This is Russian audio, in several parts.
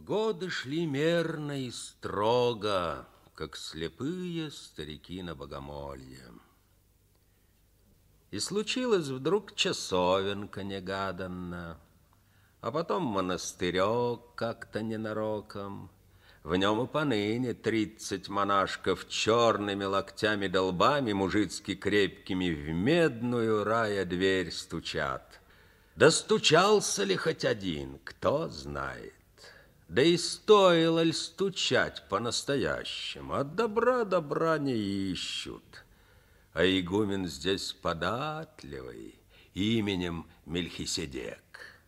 Годы шли мерно и строго, как слепые старики на богомолье. И случилась вдруг часовенка негаданно, а потом монастырек как-то ненароком. В нем и поныне 30 монашков черными локтями да лбами мужицки крепкими в медную рая дверь стучат. Достучался ли хоть один, кто знает. Да и стоило ли стучать по-настоящему, от добра не ищут. А игумен здесь податливый, именем Мельхиседек.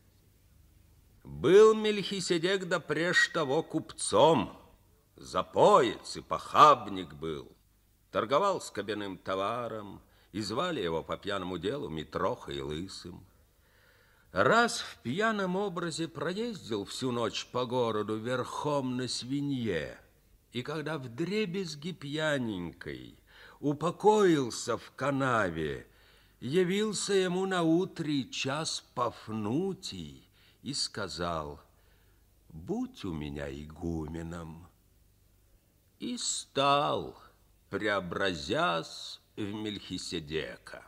Был Мельхиседек допреж того купцом, запоец и похабник был. Торговал скобяным товаром, и звали его по пьяному делу Митрохой Лысым. Раз в пьяном образе проездил всю ночь по городу верхом на свинье, и когда вдребезги пьяненькой упокоился в канаве, явился ему наутре час Пафнутий и сказал: «Будь у меня игуменом». И стал, преобразясь в Мельхиседека.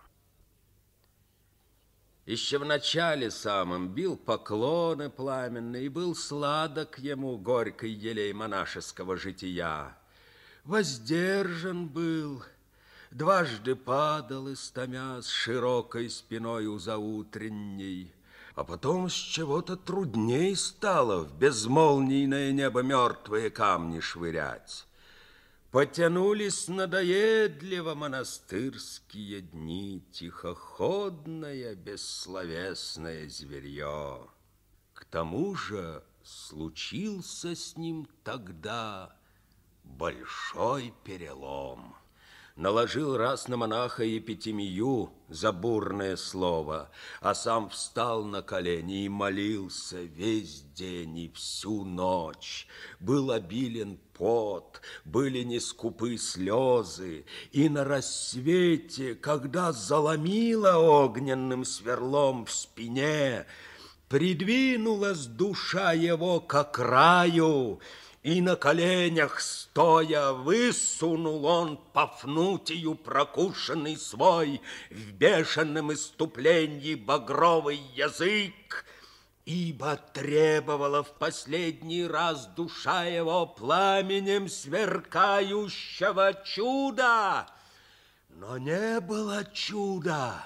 Еще в начале самом бил поклоны пламенные, и был сладок ему горький елей монашеского жития. Воздержан был, дважды падал, истомя с широкой спиной у заутренней, а потом с чего-то трудней стало в безмолвное небо мертвые камни швырять. Потянулись надоедливо монастырские дни, тихоходное, бессловесное зверье. К тому же случился с ним тогда большой перелом. Наложил раз на монаха епитемию за бурное слово, а сам встал на колени и молился весь день и всю ночь. Был обилен пот, были нескупы слезы, и на рассвете, когда заломило огненным сверлом в спине, придвинулась душа его к краю, и на коленях стоя высунул он Пафнутию прокушенный свой в бешеном иступлении багровый язык, ибо требовала в последний раз душа его пламенем сверкающего чуда. Но не было чуда,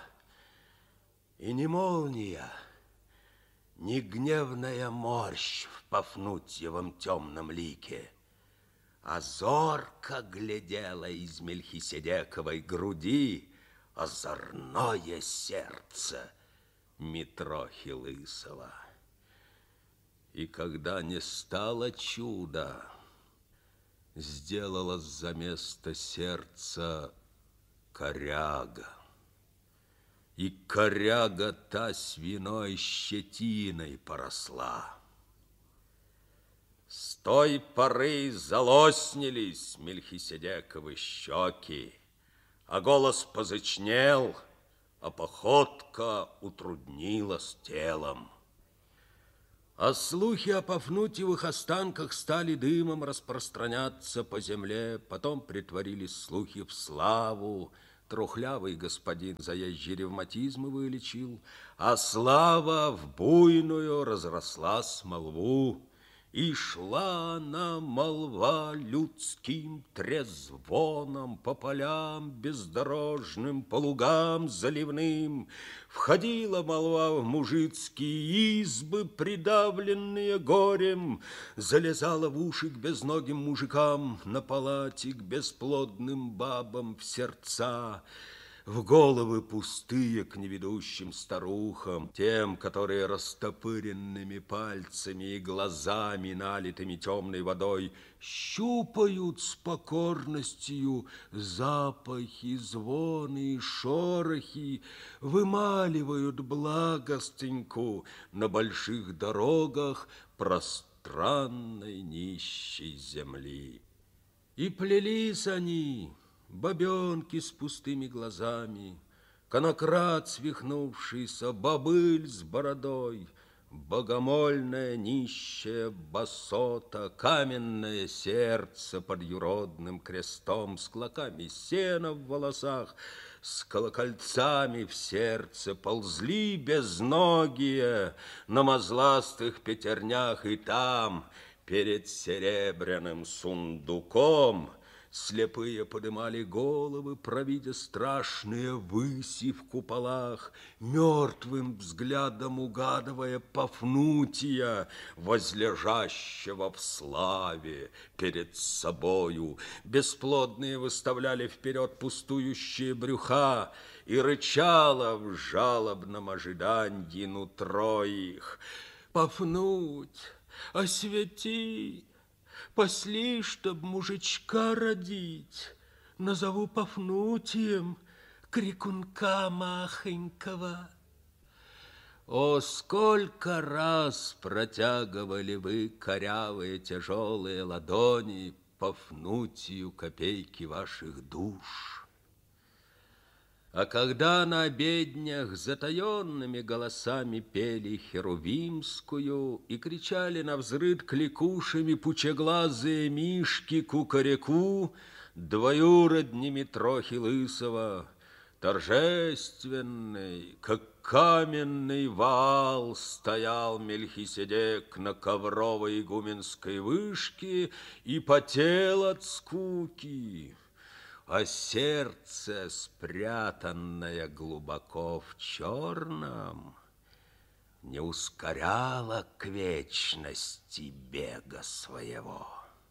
и не молния, ни гневная морщ в Пафнутьевом темном лике, а зорко глядела из Мельхиседековой груди озорное сердце Митрохи Лысого. И когда не стало чуда, сделалось за место сердца коряга. И коряга та свиной щетиной поросла. С той поры залоснились Мельхиседековы щеки, а голос позычнел, а походка утруднилась телом. А слухи о Пафнутьевых останках стали дымом распространяться по земле, потом притворились слухи в славу. Трухлявый господин заезжий ревматизмы вылечил, а слава в буйную разрослась молву. И шла она, молва, людским трезвоном по полям бездорожным, по лугам заливным. Входила молва в мужицкие избы, придавленные горем, залезала в уши к безногим мужикам, на палате к бесплодным бабам в сердца, в головы пустые к неведущим старухам, тем, которые растопыренными пальцами и глазами, налитыми темной водой, щупают с покорностью запахи, звоны и шорохи, вымаливают благостеньку на больших дорогах пространной нищей земли. И плелись они, бабенки с пустыми глазами, конокрад свихнувшийся, бобыль с бородой, Богомольное нищее басота, каменное сердце под юродным крестом, с клоками сена в волосах, с колокольцами в сердце ползли безногие на мозластых пятернях, и там, перед серебряным сундуком, слепые подымали головы, провидя страшные выси в куполах, мертвым взглядом угадывая Пафнутия, возлежащего в славе перед собою. Бесплодные выставляли вперед пустующие брюха, и рычало в жалобном ожидании нутро их. «Пафнуть, освети! Пасли, чтоб мужичка родить, назову Пафнутием, крикунка махонького». О, сколько раз протягивали вы корявые тяжелые ладони Пафнутию копейки ваших душ. А когда на обеднях затаенными голосами пели херувимскую и кричали навзрыд кликушами пучеглазые мишки кукареку, двоюродними Трохи Лысого, торжественный, как каменный вал, стоял Мельхиседек на ковровой игуменской вышке и потел от скуки. А сердце, спрятанное глубоко в черном, не ускоряло к вечности бега своего.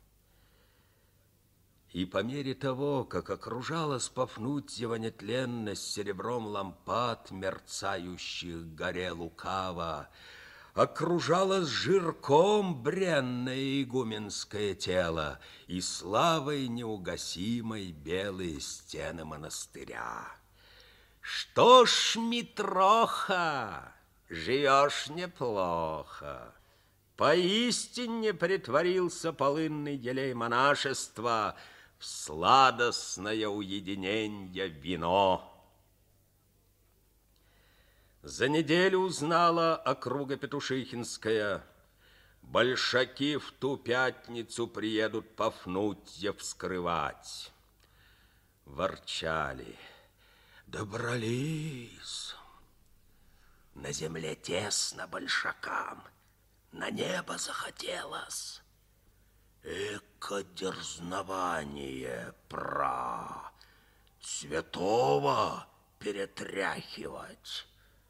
И по мере того, как окружалась Пафнутьева нетленность серебром лампад, мерцающих горе лукаво, окружалось жирком бренное игуменское тело и славой неугасимой белые стены монастыря. Что ж, Митроха, живешь неплохо. Поистине притворился полынный елей монашества в сладостное уединенье вино. За неделю узнала округа Петушихинская. Большаки в ту пятницу приедут Пафнутья вскрывать. Ворчали. Добрались. На земле тесно большакам, на небо захотелось. Эко дерзнование святого перетряхивать.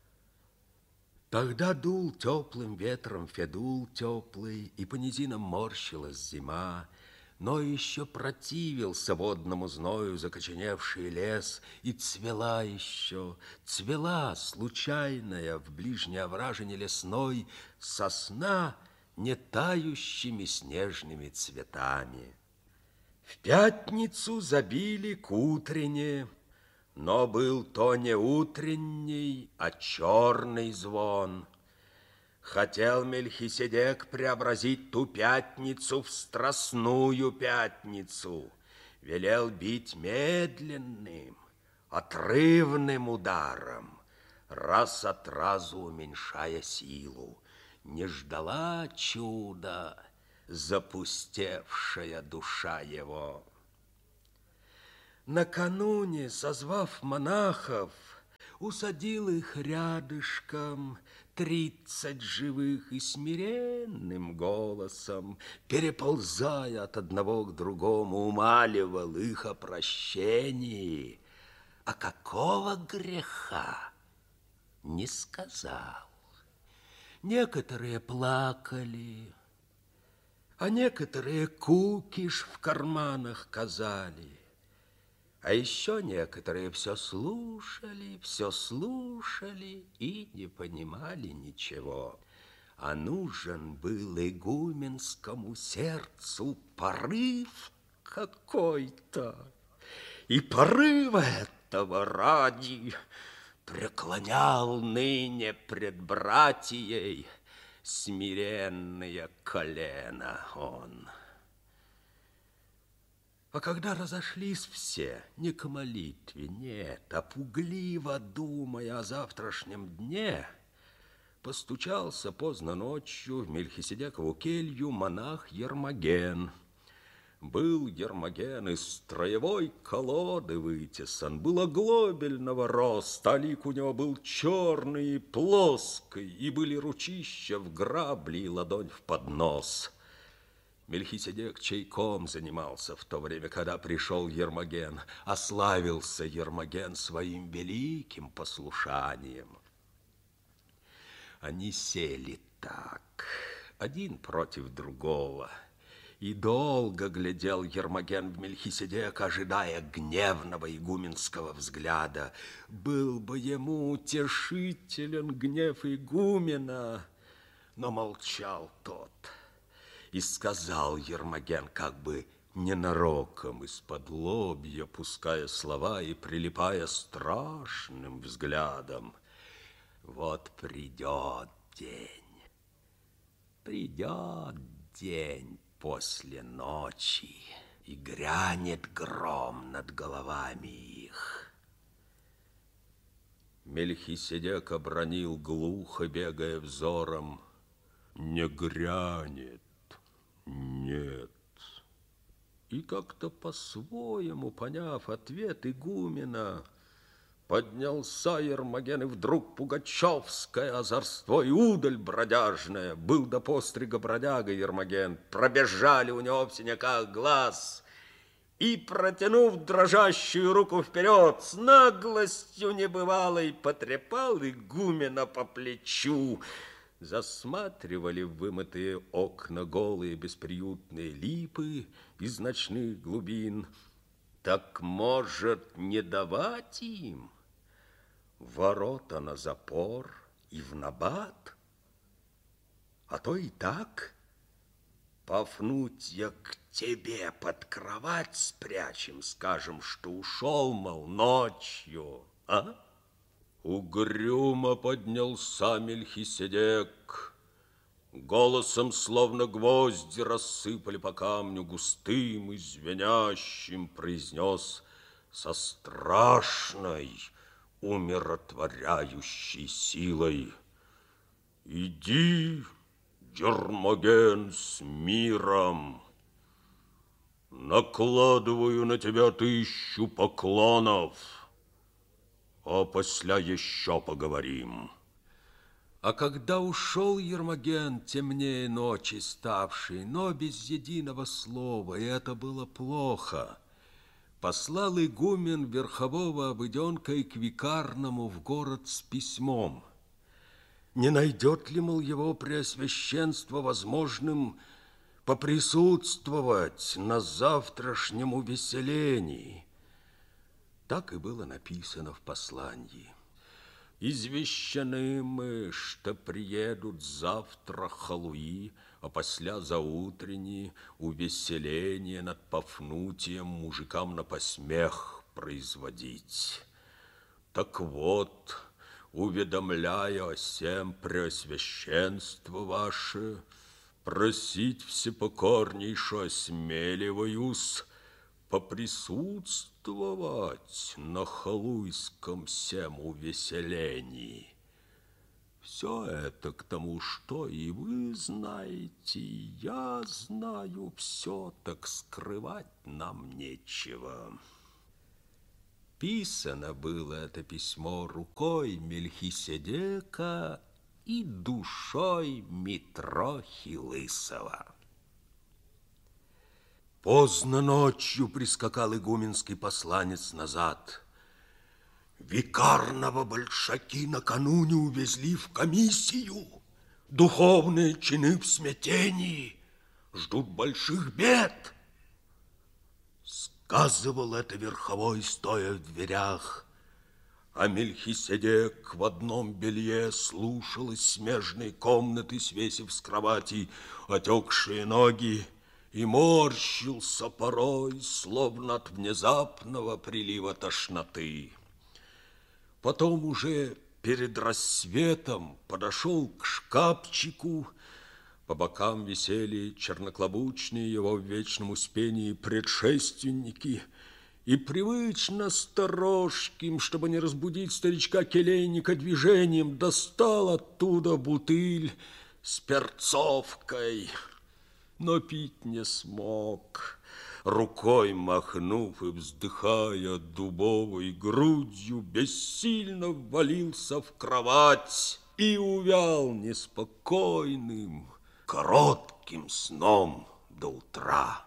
Тогда дул теплым ветром федул теплый, и по низинам морщилась зима, но еще противился водному зною закоченевший лес, и цвела еще, цвела случайная в ближней овражине лесной сосна не тающими снежными цветами. В пятницу забили к утрене, но был то не утренний, а черный звон. Хотел Мельхиседек преобразить ту пятницу в страстную пятницу. Велел бить медленным, отрывным ударом, раз от разу уменьшая силу. Не ждала чуда запустевшая душа его. Накануне, созвав монахов, усадил их рядышком 30 живых и смиренным голосом, переползая от одного к другому, умаливал их о прощении. А какого греха не сказал. Некоторые плакали, а некоторые кукиш в карманах казали. А еще некоторые все слушали и не понимали ничего. А нужен был игуменскому сердцу порыв какой-то. И порыва этого ради преклонял ныне пред братьей смиренные колена он. А когда разошлись все, не к молитве, нет, а пугливо думая о завтрашнем дне, Постучался поздно ночью в Мельхиседекову келью монах Ермоген. Был Ермоген из строевой колоды вытесан, был оглобельного роста, а лик у него был черный и плоский, и были ручища в грабли и ладонь в поднос. Мельхиседек чайком занимался в то время, когда пришел Ермоген, а славился Ермоген своим великим послушанием. Они сели так, один против другого, и долго глядел Ермоген в Мельхиседека, ожидая гневного игуменского взгляда. Был бы ему утешителен гнев игумена, но молчал тот. И сказал Ермоген, как бы ненароком, из-под лобья, пуская слова и прилипая страшным взглядом: вот придет день после ночи, и грянет гром над головами их. Мельхиседек обронил глухо, бегая взором: не грянет, нет. И как-то по-своему, поняв ответ игумена, поднялся Ермоген, и вдруг пугачевское озорство и удаль бродяжная. Был до пострига бродяга Ермоген, пробежали у него в синяках глаз, и, протянув дрожащую руку вперед, с наглостью небывалой потрепал игумена по плечу. Засматривали в вымытые окна голые бесприютные липы из ночных глубин. Так, может, не давать им ворота на запор и в набат? А то и так: Пафнутья, к тебе под кровать спрячем, скажем, что ушел, мол, ночью, а? Угрюмо поднялся Мельхиседек, голосом, словно гвозди рассыпали по камню, густым и звенящим произнес со страшной, умиротворяющей силой: иди, Ермоген, с миром. Накладываю на тебя 1000 поклонов, а после еще поговорим. А когда ушел Ермоген, темнее ночи ставший, но без единого слова, и это было плохо, послал игумен верхового обыденка и к викарному в город с письмом. Не найдет ли, мол, его преосвященство возможным поприсутствовать на завтрашнем увеселении? Так и было написано в послании. Извещены мы, что приедут завтра халуи, а после заутренние увеселение над Пафнутием мужикам на посмех производить. Так вот, уведомляя о сем преосвященство ваше, просить всепокорнейше осмеливаюсь поприсутствовать на халуйском сем увеселении. Все это к тому, что и вы знаете, и я знаю все, так скрывать нам нечего. Писано было это письмо рукой Мельхиседека и душой Митрохи Лысого. Поздно ночью прискакал игуменский посланец назад. Викарного большаки накануне увезли в комиссию. Духовные чины в смятении, ждут больших бед. Сказывал это верховой, стоя в дверях, а Мельхиседек в одном белье слушал из смежной комнаты, свесив с кровати отекшие ноги, и морщился порой, словно от внезапного прилива тошноты. Потом уже перед рассветом подошел к шкафчику. По бокам висели черноклобучные его в вечном успении предшественники, и привычно сторожким, чтобы не разбудить старичка-келейника движением, достал оттуда бутыль с перцовкой, но пить не смог. Рукой махнув и вздыхая дубовой грудью, бессильно ввалился в кровать и увял неспокойным, коротким сном до утра.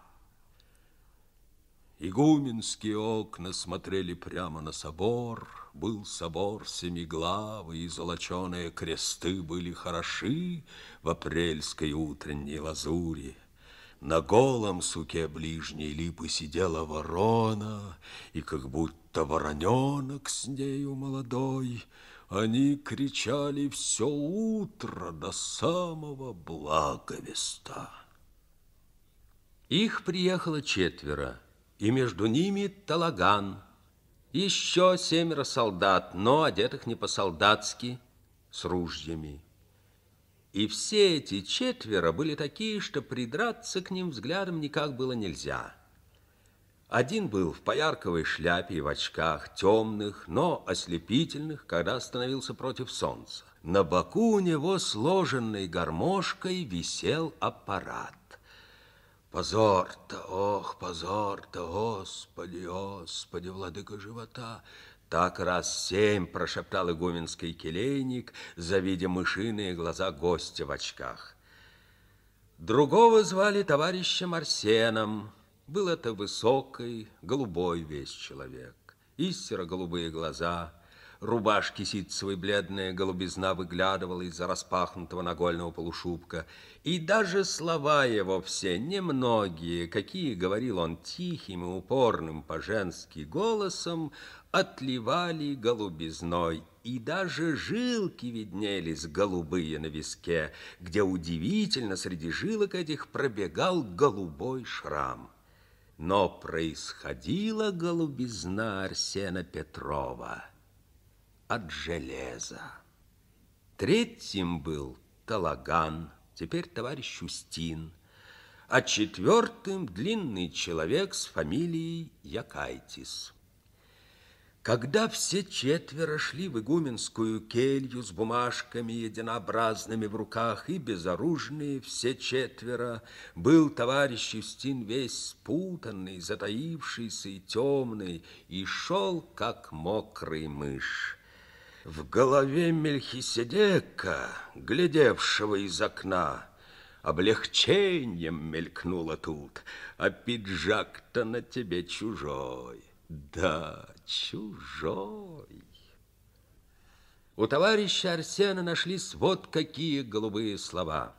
Игуменские окна смотрели прямо на собор. Был собор семиглавый, и золоченые кресты были хороши в апрельской утренней лазури. На голом суке ближней липы сидела ворона, и как будто вороненок с нею молодой. Они кричали все утро до самого благовеста. Их приехало 4, и между ними Талаган. Еще 7 солдат, но одетых не по-солдатски, с ружьями. И все эти 4 были такие, что придраться к ним взглядом никак было нельзя. Один был в поярковой шляпе и в очках, темных, но ослепительных, когда становился против солнца. На боку у него сложенной гармошкой висел аппарат. Позор-то, ох, позор-то, Господи, Господи, владыка живота! Так раз 7 прошептал игуменский келейник, завидя мышиные глаза гостя в очках. Другого звали товарищем Арсеном. Был это высокий, голубой весь человек. И серо-голубые глаза, рубашки ситцевой бледная голубизна выглядывала из-за распахнутого нагольного полушубка. И даже слова его все немногие, какие говорил он тихим и упорным по-женски голосом, отливали голубизной, и даже жилки виднелись голубые на виске, где удивительно среди жилок этих пробегал голубой шрам. Но происходила голубизна Арсена Петрова от железа. 3-м был Талаган, теперь товарищ Устин, а 4-м длинный человек с фамилией Якайтис. Когда все 4 шли в игуменскую келью с бумажками единообразными в руках и безоружные все 4, был товарищ Устин весь спутанный, затаившийся и темный, и шел, как мокрый мышь. В голове Мельхиседека, глядевшего из окна, облегчением мелькнуло тут, а пиджак-то на тебе чужой. Да, чужой. У товарища Арсена нашлись вот какие голубые слова.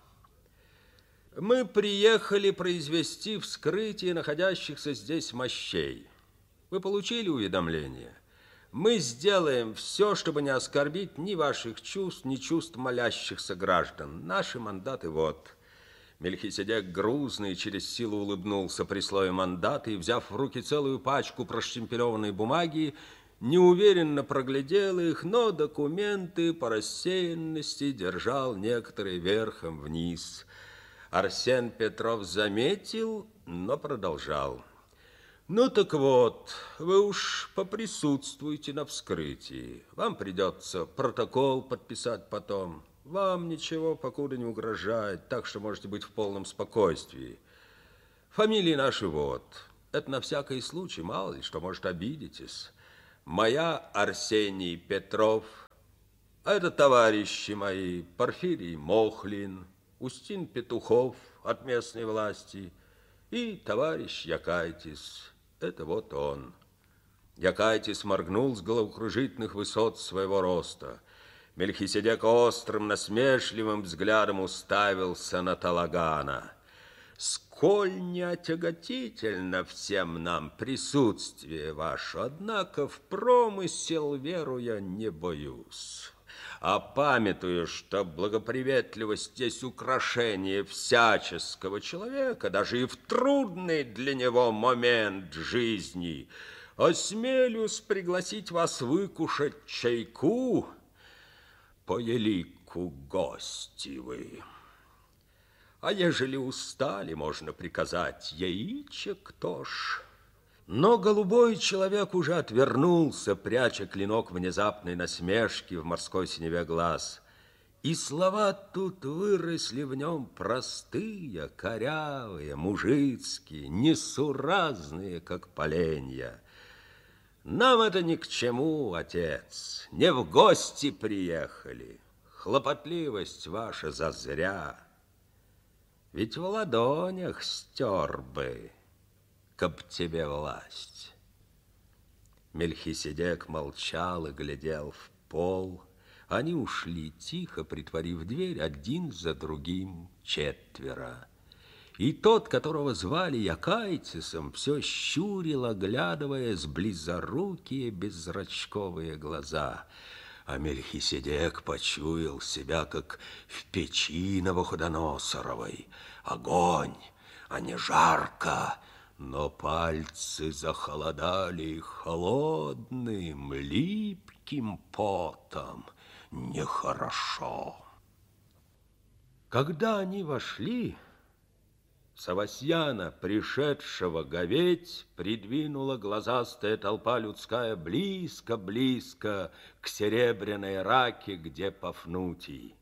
Мы приехали произвести вскрытие находящихся здесь мощей. Вы получили уведомление? Мы сделаем все, чтобы не оскорбить ни ваших чувств, ни чувств молящихся граждан. Наши мандаты вот. Мельхиседек грузный через силу улыбнулся при слове мандата и, взяв в руки целую пачку проштемпелеванной бумаги, неуверенно проглядел их, но документы по рассеянности держал некоторые верхом вниз. Арсен Петров заметил, но продолжал. Ну так вот, вы уж поприсутствуйте на вскрытии. Вам придется протокол подписать потом. Вам ничего покуда не угрожает, так что можете быть в полном спокойствии. Фамилии наши вот. Это на всякий случай, мало ли что, может, обидитесь. Моя Арсений Петров, а это товарищи мои Порфирий Мохлин, Устин Петухов от местной власти и товарищ Якайтис. Это вот он. Якайтис моргнул с головокружительных высот своего роста. Мельхиседек острым, насмешливым взглядом уставился на Талагана. Сколь неотяготительно всем нам присутствие ваше, однако в промысел веру я не боюсь. А памятую, что благоприветливость есть украшение всяческого человека, даже и в трудный для него момент жизни, осмелюсь пригласить вас выкушать чайку, по елику гости вы. А ежели устали, можно приказать яичек тоже. Но голубой человек уже отвернулся, пряча клинок внезапной насмешки в морской синеве глаз. И слова тут выросли в нем простые, корявые, мужицкие, несуразные, как поленья. Нам это ни к чему, отец, не в гости приехали. Хлопотливость ваша зазря. Ведь в ладонях стер бы, каб тебе власть. Мельхиседек молчал и глядел в пол. Они ушли тихо, притворив дверь, один за другим четверо. И тот, которого звали Якайтисом, все щурил, оглядывая с близорукие беззрачковые глаза. А Мельхиседек почуял себя, как в печи Новоходоносоровой. Огонь, а не жарко, но пальцы захолодали холодным, липким потом. Нехорошо. Когда они вошли, Савасьяна, пришедшего говеть, придвинула глазастая толпа людская близко-близко к серебряной раке, где Пафнутий.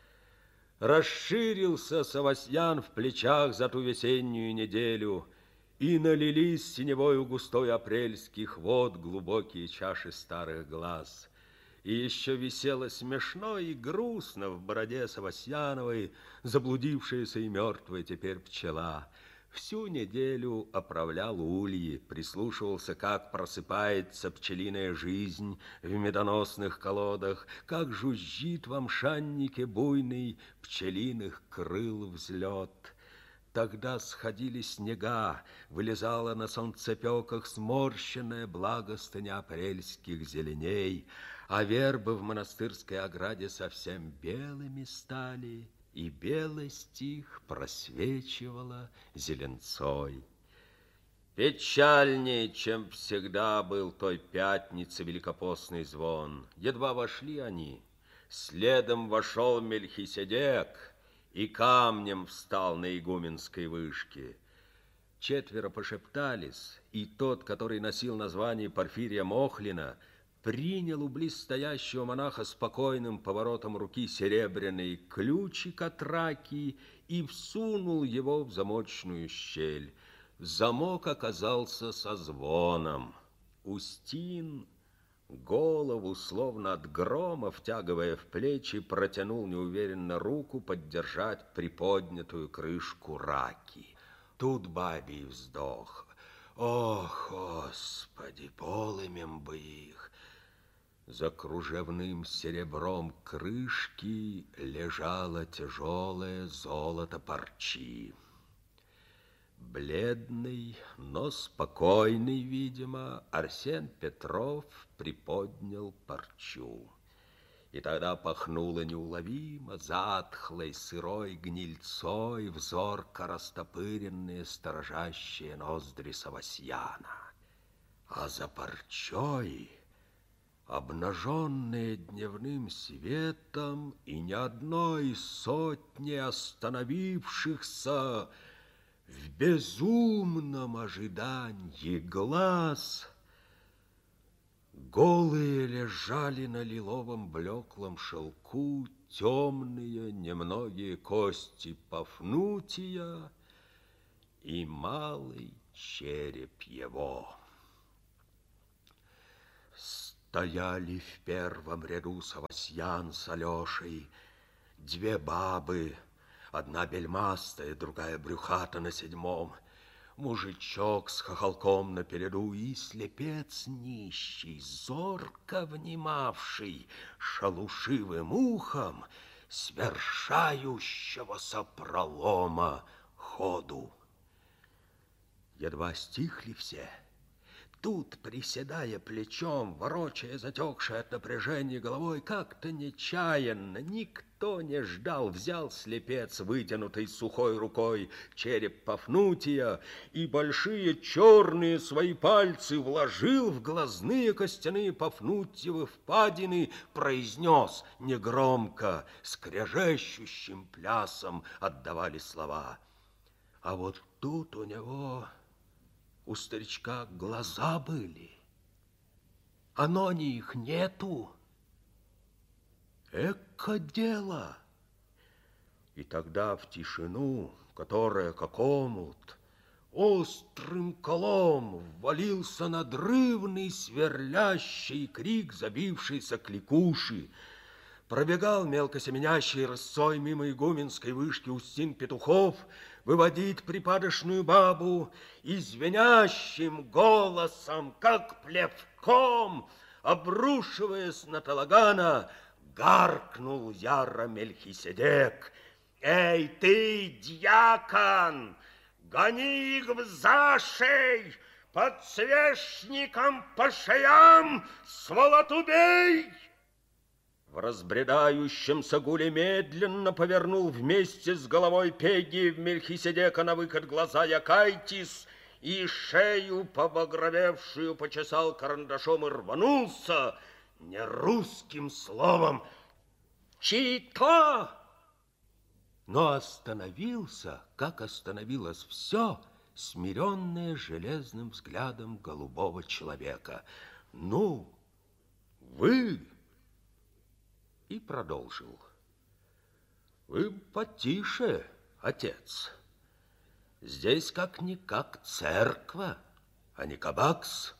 Расширился Савасьян в плечах за ту весеннюю неделю, и налились синевою густой апрельских вод глубокие чаши старых глаз. И еще висело смешно и грустно в бороде Савасьяновой заблудившаяся и мертвая теперь пчела. Всю неделю оправлял ульи, прислушивался, как просыпается пчелиная жизнь в медоносных колодах, как жужжит в амшаннике буйный пчелиных крыл взлет. Тогда сходили снега, вылезала на солнцепеках сморщенная благостыня апрельских зеленей, а вербы в монастырской ограде совсем белыми стали, и белость их просвечивала зеленцой. Печальнее, чем всегда, был той пятницы великопостный звон. Едва вошли они, следом вошел Мельхиседек и камнем встал на игуменской вышке. Четверо пошептались, и тот, который носил название Порфирия Мохлина, принял у близстоящего монаха спокойным поворотом руки серебряный ключик от раки и всунул его в замочную щель. Замок оказался со звоном. Устин голову, словно от грома, втягивая в плечи, протянул неуверенно руку поддержать приподнятую крышку раки. Тут бабий вздох. Ох, Господи, полымем бы их! За кружевным серебром крышки лежало тяжелое золото парчи. Бледный, но спокойный, видимо, Арсен Петров приподнял парчу. И тогда пахнуло неуловимо затхлой сырой гнильцой взорко растопыренные сторожащие ноздри Савасьяна. А за парчой, обнаженные дневным светом и ни одной сотни остановившихся в безумном ожидании глаз, голые лежали на лиловом блеклом шелку темные немногие кости Пафнутия и малый череп его. Стояли в первом ряду Савасьян с Алешей, две бабы, одна бельмастая, другая брюхата на седьмом, мужичок с хохолком на переду и слепец нищий, зорко внимавший шалушивым ухом свершающегося пролома ходу. Едва стихли все. Тут, приседая плечом, ворочая затекшей от напряжения головой, как-то нечаянно, никто не ждал, взял слепец, вытянутой сухой рукой, череп Пафнутия и большие черные свои пальцы вложил в глазные костяные Пафнутьевы впадины, произнес негромко, скрежещущим плясом отдавали слова. А вот тут у него у старичка глаза были, а нони их нету. Эко дело! И тогда в тишину, которая как омут, острым колом ввалился надрывный сверлящий крик забившийся кликуши. Пробегал мелко семенящий рысцой мимо игуменской вышки Устин Петухов, выводит припадочную бабу и звенящим голосом, как плевком, обрушиваясь на Талагана, гаркнул яро Мельхиседек: «Эй ты, дьякон, гони их в зашей, подсвечником по шеям, сволоту бей!» В разбредающемся гуле медленно повернул вместе с головой Пеги в Мельхиседека на выкат глаза Якайтис и шею побагровевшую почесал карандашом и рванулся нерусским словом «Чито!». Но остановился, как остановилось все, смиренное железным взглядом голубого человека. «Ну, вы...» И продолжил: «Вы потише, отец. Здесь как-никак церковь, а не кабакс».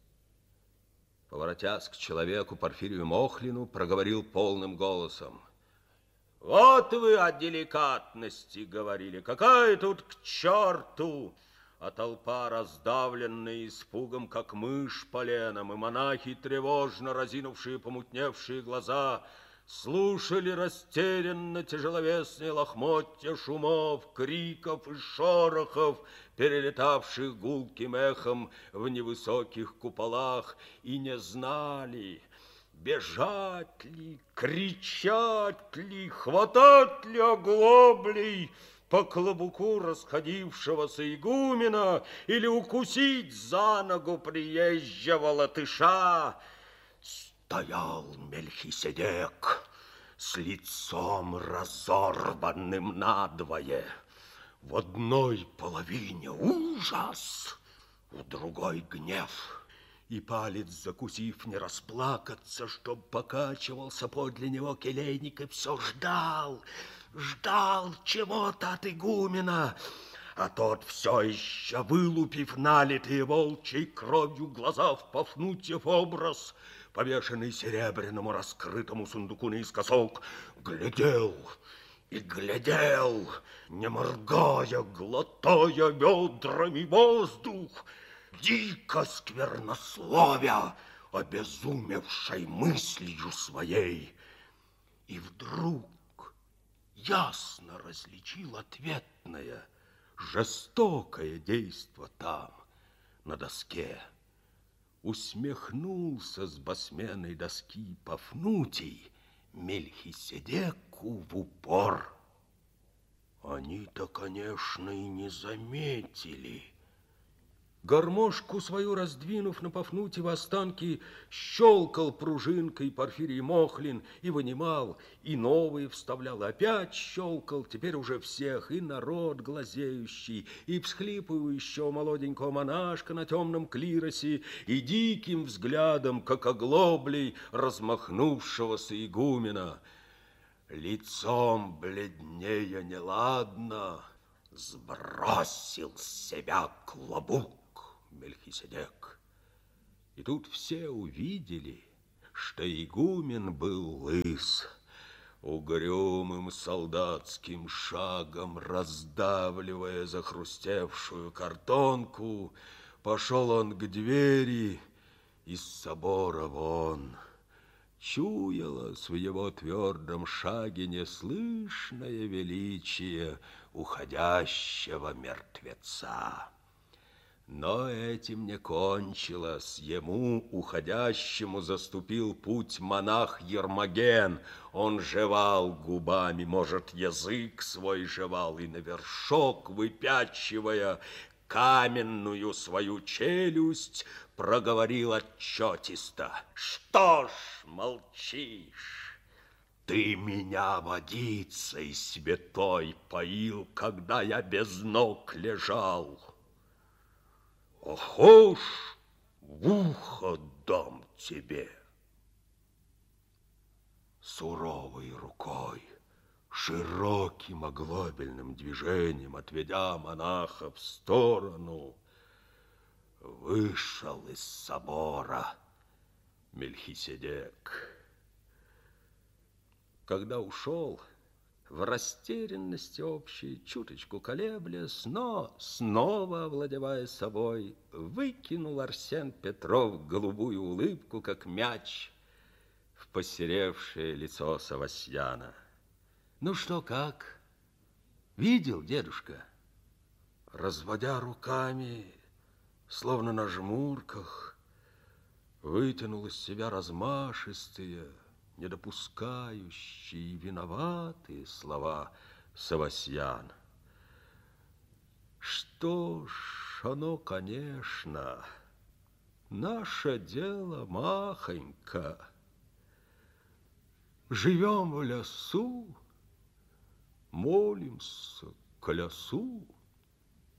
Поворотясь к человеку Порфирию Мохлину, проговорил полным голосом: «Вот вы о деликатности говорили. Какая тут к черту!» А толпа, раздавленная испугом, как мышь поленом, и монахи, тревожно разинувшие помутневшие глаза, слушали растерянно тяжеловесные лохмотья шумов, криков и шорохов, перелетавших гулким эхом в невысоких куполах, и не знали, бежать ли, кричать ли, хватать ли оглоблей по клобуку расходившегося игумена или укусить за ногу приезжего латыша. Стоял Мельхиседек с лицом разорванным надвое. В одной половине ужас, в другой гнев. И палец, закусив, не расплакаться, чтоб покачивался подле него келейник, и все ждал чего-то от игумена. А тот все еще, вылупив налитые волчьей кровью глаза в Пафнутьев образ, повешенный серебряному раскрытому сундуку наискосок, глядел и глядел, не моргая, глотая бедрами воздух, дико сквернословя, обезумевшей мыслью своей. И вдруг ясно различил ответное, жестокое действо там, на доске. Усмехнулся с басменной доски Пафнутий Мельхиседеку в упор. Они-то, конечно, и не заметили. Гармошку свою раздвинув на Пафнутьева останки, щелкал пружинкой Порфирий Мохлин и вынимал, и новые вставлял, опять щелкал, теперь уже всех, и народ глазеющий, и всхлипывающего молоденького монашка на темном клиросе, и диким взглядом, как оглоблей размахнувшегося игумена. Лицом бледнее неладно сбросил с себя клобук Мельхиседек. И тут все увидели, что игумен был лыс. Угрюмым солдатским шагом, раздавливая захрустевшую картонку, пошел он к двери из собора вон. Чуялось в его твердом шаге неслышное величие уходящего мертвеца. Но этим не кончилось. Ему, уходящему, заступил путь монах Ермоген. Он жевал губами, может, язык свой жевал, и на вершок, выпячивая каменную свою челюсть, проговорил отчетисто: «Что ж молчишь? Ты меня водицей святой поил, когда я без ног лежал. Ох уж в ухо дам тебе. Суровой рукой, широким оглобельным движением, отведя монаха в сторону, вышел из собора Мельхиседек. Когда ушел, в растерянности общей, чуточку колеблясь, но снова овладевая собой, выкинул Арсен Петров голубую улыбку, как мяч, в посеревшее лицо Савастьяна. Ну что, как? Видел, дедушка? Разводя руками, словно на жмурках, вытянул из себя размашистые, не допускающие виноватые слова Савастьян. Что ж, оно, конечно, наше дело махонько. Живем в лесу, молимся к лесу.